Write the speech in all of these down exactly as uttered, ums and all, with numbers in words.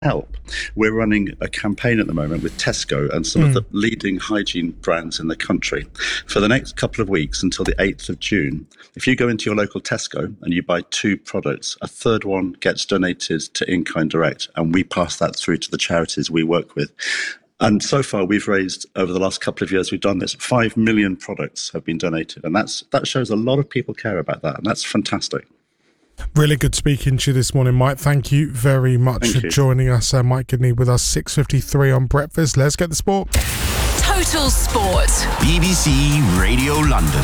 help. We're running a campaign at the moment with Tesco and some mm. of the leading hygiene brands in the country. For the next couple of weeks until the eighth of June, if you go into your local Tesco and you buy two products, a third one gets donated to In Kind Direct, and we pass that through to the charities we work with. And so far, we've raised, over the last couple of years, we've done this, five million products have been donated. And that's that shows a lot of people care about that, and that's fantastic. Really good speaking to you this morning, Mike. Thank you very much Thank for you. joining us. Uh, Mike Gidney with us, six fifty-three on Breakfast. Let's get the sport. Total Sport. B B C Radio London.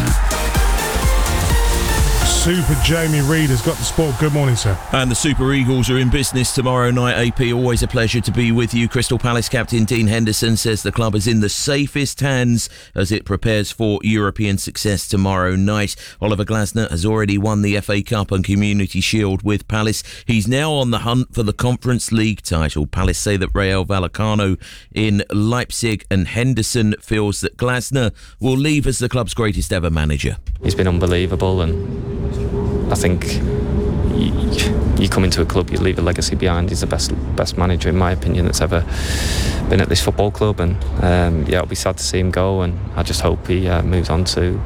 Super Jamie Reid has got the sport. Good morning, sir. And the Super Eagles are in business tomorrow night. A P, always a pleasure to be with you. Crystal Palace captain Dean Henderson says the club is in the safest hands as it prepares for European success tomorrow night. Oliver Glasner has already won the F A Cup and Community Shield with Palace. He's now on the hunt for the Conference League title. Palace say that Rayo Vallecano in Leipzig, and Henderson feels that Glasner will leave as the club's greatest ever manager. He's been unbelievable, and I think you, you come into a club, you leave a legacy behind. He's the best best manager, in my opinion, that's ever been at this football club. And um, yeah, it'll be sad to see him go, and I just hope he uh, moves on to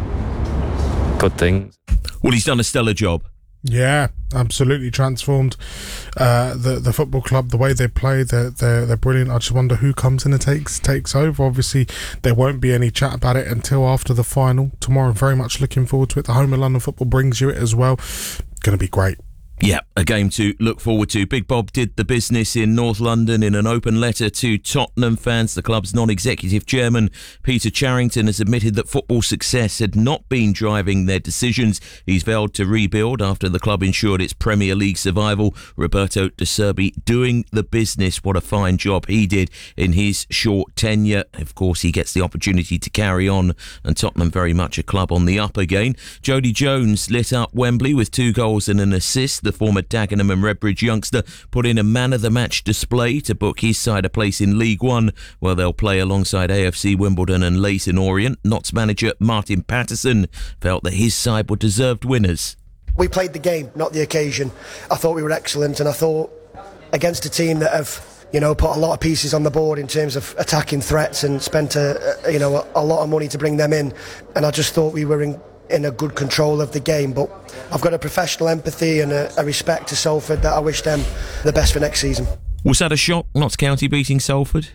good things. Well, he's done a stellar job. Yeah, absolutely transformed uh, the the football club, the way they play. They're, they're they're brilliant. I just wonder who comes in and takes takes over. Obviously, there won't be any chat about it until after the final tomorrow. Very much looking forward to it. The home of London football brings you it as well. Going to be great. Yeah, a game to look forward to. Big Bob did the business in North London in an open letter to Tottenham fans. The club's non-executive chairman, Peter Charrington, has admitted that football success had not been driving their decisions. He's vowed to rebuild after the club ensured its Premier League survival. Roberto De Zerbi doing the business. What a fine job he did in his short tenure. Of course, he gets the opportunity to carry on, and Tottenham very much a club on the up again. Jody Jones lit up Wembley with two goals and an assist. The former Dagenham and Redbridge youngster put in a man-of-the-match display to book his side a place in League One, where they'll play alongside A F C Wimbledon and Leyton Orient. Notts manager Martin Patterson felt that his side were deserved winners. We played the game, not the occasion. I thought we were excellent, and I thought against a team that have, you know, put a lot of pieces on the board in terms of attacking threats and spent a, a you know a, a lot of money to bring them in, and I just thought we were in in a good control of the game. But I've got a professional empathy and a, a respect to Salford that I wish them the best for next season. Was that a shock, Notts County beating Salford?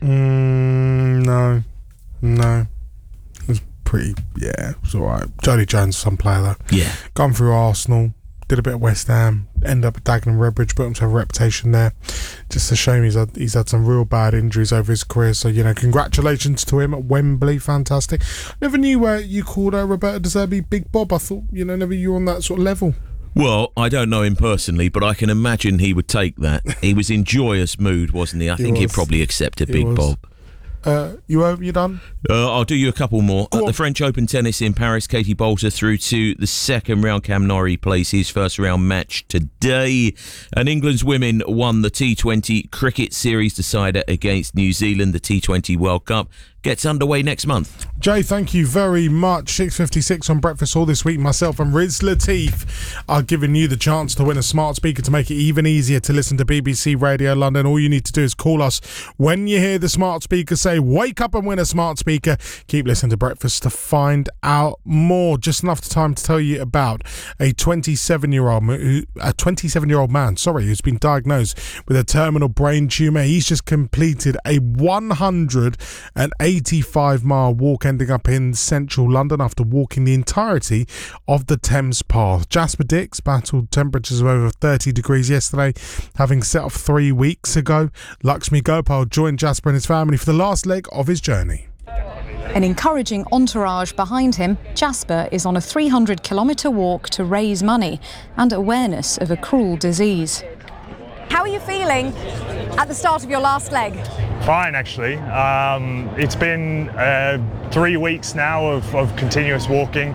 Mm, no, no. It was pretty, yeah, it was alright. Jody Jones, some player though. Yeah. Gone through Arsenal, did a bit of West Ham, ended up at Dagenham and Redbridge, built himself a reputation there. Just a shame he's had, he's had some real bad injuries over his career. So, you know, congratulations to him at Wembley. Fantastic. Never knew uh, you called uh, Roberto De Zerbi Big Bob. I thought, you know, never you were on that sort of level. Well, I don't know him personally, but I can imagine he would take that. He was in joyous mood, wasn't he? I He think was. he'd probably accept a He Big was. Bob. Uh, you over? You done? Uh, I'll do you a couple more. Go At on. the French Open tennis in Paris, Katie Bolter through to the second round. Cam Norrie plays his first round match today. And England's women won the T twenty cricket series decider against New Zealand. The T twenty World Cup gets underway next month. Jay, thank you very much. six fifty-six on Breakfast All this week. Myself and Riz Latif are giving you the chance to win a smart speaker to make it even easier to listen to B B C Radio London. All you need to do is call us when you hear the smart speaker say, wake up and win a smart speaker. Keep listening to Breakfast to find out more. Just enough time to tell you about a twenty-seven-year-old a twenty-seven-year-old man, sorry, who's been diagnosed with a terminal brain tumour. He's just completed a one hundred eighty-five mile walk, ending up in central London after walking the entirety of the Thames Path. Jasper Dix battled temperatures of over thirty degrees yesterday, having set off three weeks ago. Lakshmi Gopal joined Jasper and his family for the last leg of his journey. An encouraging entourage behind him, Jasper is on a three hundred kilometre walk to raise money and awareness of a cruel disease. How are you feeling at the start of your last leg? Fine, actually. Um, it's been uh, three weeks now of, of continuous walking.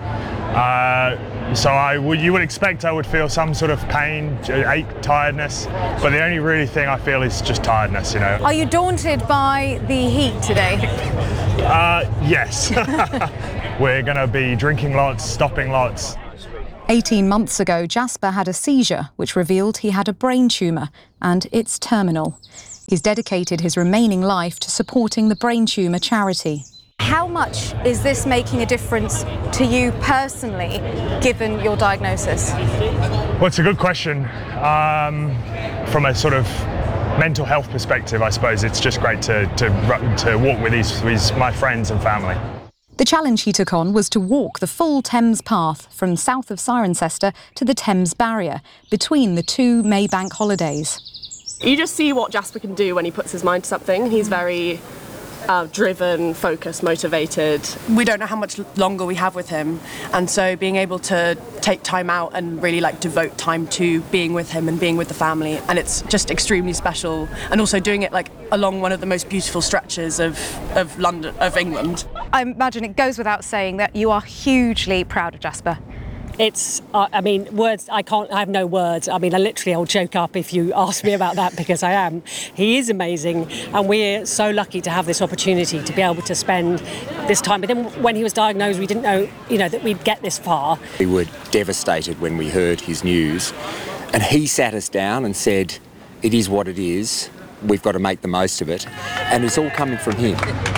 Uh, so I would, you would expect I would feel some sort of pain, ache, tiredness, but the only really thing I feel is just tiredness, you know. Are you daunted by the heat today? Uh, yes. We're going to be drinking lots, stopping lots. eighteen months ago, Jasper had a seizure which revealed he had a brain tumour and it's terminal. He's dedicated his remaining life to supporting the brain tumour charity. How much is this making a difference to you personally, given your diagnosis? Well, it's a good question. Um, from a sort of mental health perspective, I suppose it's just great to to, to walk with these, with my friends and family. The challenge he took on was to walk the full Thames path from south of Cirencester to the Thames Barrier, between the two Maybank holidays. You just see what Jasper can do when he puts his mind to something. He's very uh, driven, focused, motivated. We don't know how much longer we have with him, and so being able to take time out and really like devote time to being with him and being with the family, and it's just extremely special. And also doing it like along one of the most beautiful stretches of, of London, of England. I imagine it goes without saying that you are hugely proud of Jasper. It's, uh, I mean, words, I can't, I have no words. I mean, I literally, I'll joke up if you ask me about that, because I am. He is amazing, and we're so lucky to have this opportunity to be able to spend this time. But then when he was diagnosed, we didn't know, you know, that we'd get this far. We were devastated when we heard his news, and he sat us down and said, it is what it is, we've got to make the most of it, and it's all coming from him.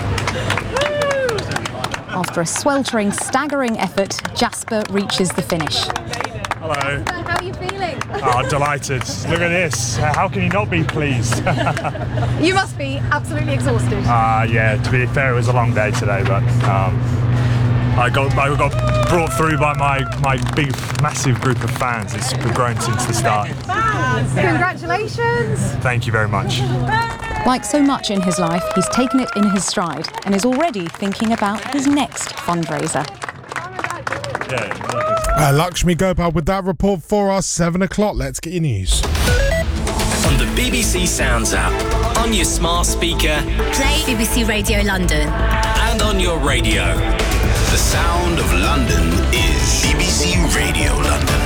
After a sweltering, staggering effort, Jasper reaches the finish. Hello. How are you feeling? Oh, delighted. Look at this. How can you not be pleased? You must be absolutely exhausted. Ah, uh, yeah, to be fair, it was a long day today, but um, I got I got brought through by my, my big, massive group of fans. It's grown since the start. Congratulations. Thank you very much. Like so much in his life, he's taken it in his stride and is already thinking about his next fundraiser. Uh, Lakshmi Gopal with that report for us. Seven o'clock. Let's get your news. On the B B C Sounds app, on your smart speaker, play B B C Radio London, and on your radio. The sound of London is B B C Radio London.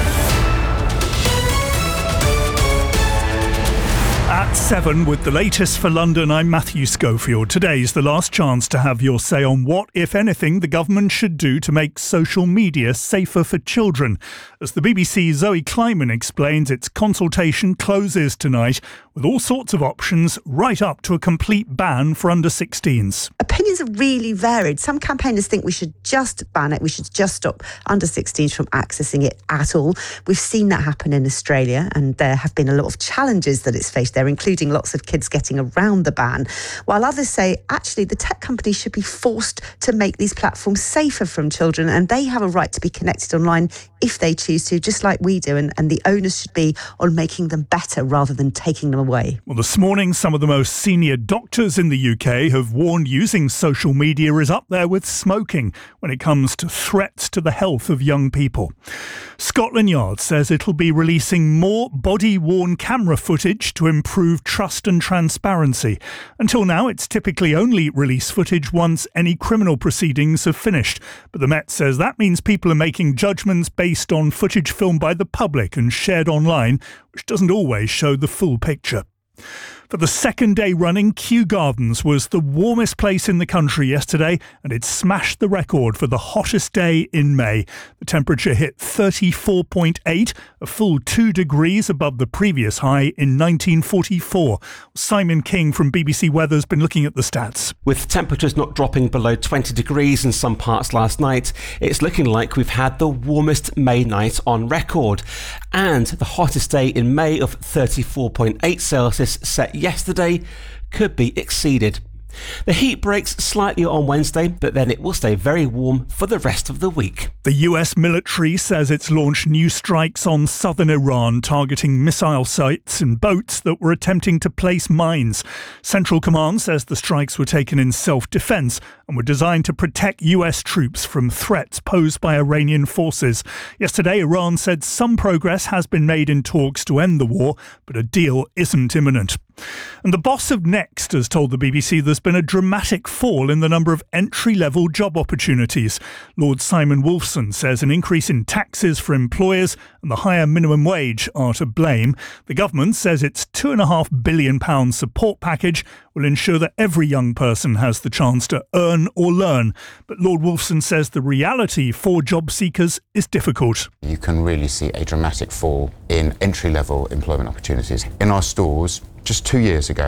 At seven, with the latest for London, I'm Matthew Schofield. Today's the last chance to have your say on what, if anything, the government should do to make social media safer for children. As the B B C's Zoe Kleiman explains, its consultation closes tonight with all sorts of options, right up to a complete ban for under sixteens. Opinions are really varied. Some campaigners think we should just ban it, we should just stop under sixteens from accessing it at all. We've seen that happen in Australia, and there have been a lot of challenges that it's faced there, including lots of kids getting around the ban, while others say actually the tech companies should be forced to make these platforms safer from children, and they have a right to be connected online if they choose to, just like we do, and, and the onus should be on making them better rather than taking them away. Well, this morning, some of the most senior doctors in the U K have warned using social media is up there with smoking when it comes to threats to the health of young people. Scotland Yard says it'll be releasing more body-worn camera footage to improve trust and transparency. Until now, it's typically only released footage once any criminal proceedings have finished. But the Met says that means people are making judgments based on footage filmed by the public and shared online, which doesn't always show the full picture. For the second day running, Kew Gardens was the warmest place in the country yesterday, and it smashed the record for the hottest day in May. The temperature hit thirty-four point eight, a full two degrees above the previous high in nineteen forty-four. Simon King from B B C Weather's been looking at the stats. With temperatures not dropping below twenty degrees in some parts last night, it's looking like we've had the warmest May night on record. And the hottest day in May of thirty-four point eight Celsius set yesterday could be exceeded. The heat breaks slightly on Wednesday, but then it will stay very warm for the rest of the week. The U S military says it's launched new strikes on southern Iran, targeting missile sites and boats that were attempting to place mines. Central Command says the strikes were taken in self-defense and were designed to protect U S troops from threats posed by Iranian forces. Yesterday, Iran said some progress has been made in talks to end the war, but a deal isn't imminent. And the boss of Next has told the B B C there's been a dramatic fall in the number of entry-level job opportunities. Lord Simon Wolfson says an increase in taxes for employers and the higher minimum wage are to blame. The government says its two point five billion pounds support package will ensure that every young person has the chance to earn or learn. But Lord Wolfson says the reality for job seekers is difficult. You can really see a dramatic fall in entry-level employment opportunities. In our stores, just two years ago,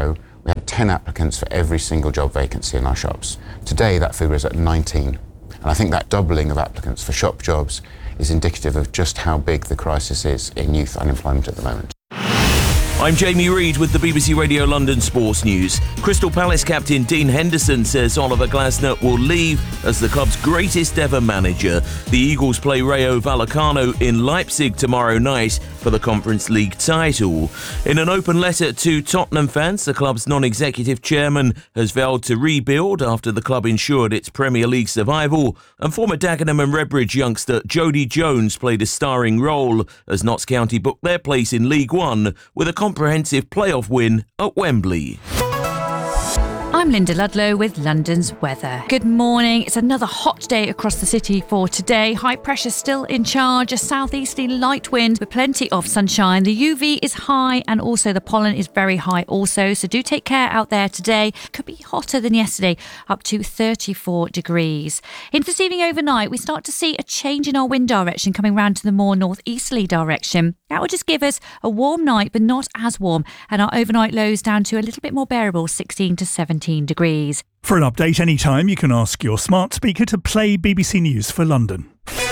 we had ten applicants for every single job vacancy in our shops. Today that figure is at nineteen, and I think that doubling of applicants for shop jobs is indicative of just how big the crisis is in youth unemployment at the moment. I'm Jamie Reid with the B B C Radio London Sports News. Crystal Palace captain Dean Henderson says Oliver Glasner will leave as the club's greatest ever manager. The Eagles play Rayo Vallecano in Leipzig tomorrow night for the Conference League title. In an open letter to Tottenham fans, the club's non-executive chairman has vowed to rebuild after the club ensured its Premier League survival, and former Dagenham and Redbridge youngster Jody Jones played a starring role as Notts County booked their place in League One with a comprehensive playoff win at Wembley. I'm Linda Ludlow with London's weather. Good morning. It's another hot day across the city for today. High pressure still in charge, a southeasterly light wind with plenty of sunshine. The U V is high and also the pollen is very high also, so do take care out there today. Could be hotter than yesterday, up to thirty-four degrees. Into this evening overnight, we start to see a change in our wind direction coming round to the more northeasterly direction. That will just give us a warm night, but not as warm, and our overnight lows down to a little bit more bearable, sixteen to seventeen degrees. For an update anytime, you can ask your smart speaker to play B B C News for London.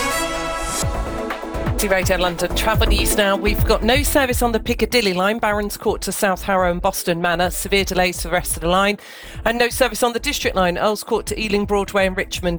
B B C Radio London travel news now. We've got no service on the Piccadilly line, Barons Court to South Harrow and Boston Manor. Severe delays for the rest of the line. And no service on the District line, Earls Court to Ealing Broadway and Richmond